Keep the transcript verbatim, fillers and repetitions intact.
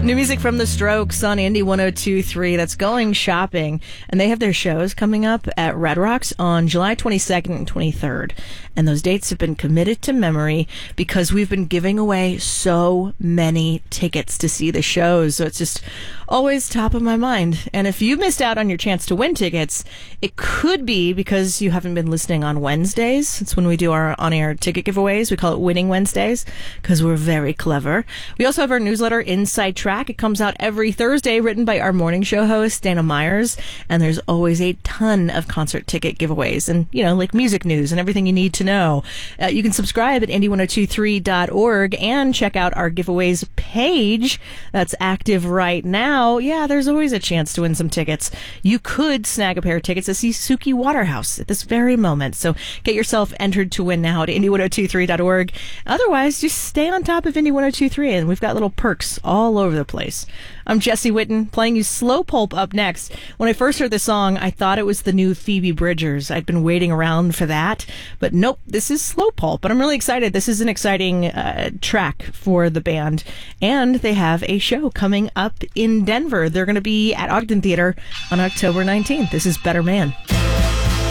New music from The Strokes on Indie one oh two point three. That's Going Shopping. And they have their shows coming up at Red Rocks on July twenty-second and twenty-third. And those dates have been committed to memory because we've been giving away so many tickets to see the shows. So it's just always top of my mind. And if you missed out on your chance to win tickets, it could be because you haven't been listening on Wednesdays. It's when we do our on-air ticket giveaways. We call it Winning Wednesdays because we're very clever. We also have our newsletter, Inside Track. It comes out every Thursday, written by our morning show host, Dana Myers. And there's always a ton of concert ticket giveaways and, you know, like music news and everything you need to know. Uh, you can subscribe at indie one oh two three dot org and check out our giveaways page that's active right now. Yeah, there's always a chance to win some tickets. You could snag a pair of tickets to see Suki Waterhouse at this very moment. So get yourself entered to win now at indie one oh two three dot org. Otherwise, just stay on top of Indie one oh two three, and we've got little perks all over the place. I'm Jesse Witten, playing you Slow Pulp up next. When I first heard this song, I thought it was the new Phoebe Bridgers. I'd been waiting around for that, but nope, this is Slow Pulp. But I'm really excited. This is an exciting uh, track for the band, and they have a show coming up in Denver. They're going to be at Ogden Theater on October nineteenth. This is Better Man.